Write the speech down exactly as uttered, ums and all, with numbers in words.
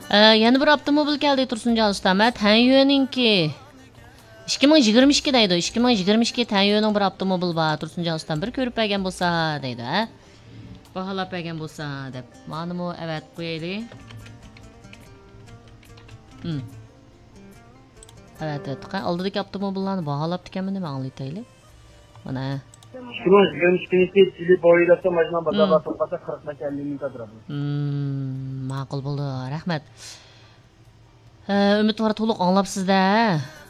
Ee, yana bir avtomobil keldi Tursunjon ustam. Tanyuninki ikki ming yigirma ikki deydi. ikki ming yigirma ikki Tanyuning bir avtomobil bor. Tursunjon ustam bir ko'rib bergan bo'lsa deydi, ha. Baholab bergan bo'lsa deb. Ma'lum, evet, qo'yaylik. Hmm. Evet, evet. Oldidagi avtomobillarni baholab ekanman, men anglaytaylik. Mana ikki ming yigirma ikkinchi yili boyida majmua bozorda to'qasa qirq ellik ming turadi. Hmm, ma'qul bo'ldi. Rahmat. Umidvor to'liq anglabsiz-da.